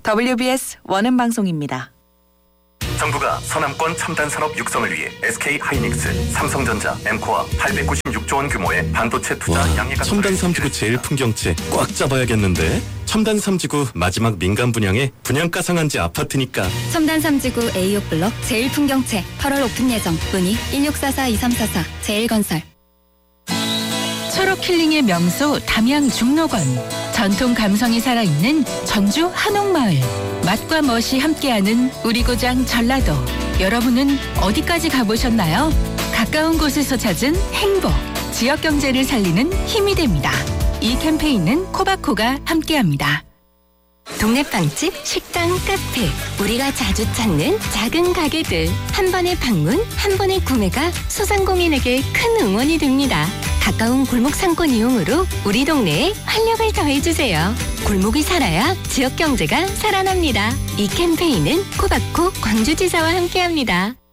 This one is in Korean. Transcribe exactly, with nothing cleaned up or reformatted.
더블유비에스 원음 방송입니다. 정부가 서남권 첨단산업 육성을 위해 에스케이하이닉스, 삼성전자, 엠코와 팔백구십육조 원 규모의 반도체 투자 양해가 첨단 삼지구 제일 풍경채 꽉 잡아야겠는데. 첨단 삼지구 마지막 민간 분양에 분양가 상한제 아파트니까. 첨단 삼지구 에이오 블록 제일 풍경채 팔월 오픈 예정. 문의 일육사사 이삼사사 제일건설. 철옥 힐링의 명소 담양 중록원. 전통 감성이 살아있는 전주 한옥마을. 맛과 멋이 함께하는 우리 고장 전라도. 여러분은 어디까지 가보셨나요? 가까운 곳에서 찾은 행복. 지역 경제를 살리는 힘이 됩니다. 이 캠페인은 코바코가 함께합니다. 동네 빵집, 식당, 카페, 우리가 자주 찾는 작은 가게들. 한 번의 방문, 한 번의 구매가 소상공인에게 큰 응원이 됩니다. 가까운 골목 상권 이용으로 우리 동네에 활력을 더해주세요. 골목이 살아야 지역 경제가 살아납니다. 이 캠페인은 코바코 광주지사와 함께합니다.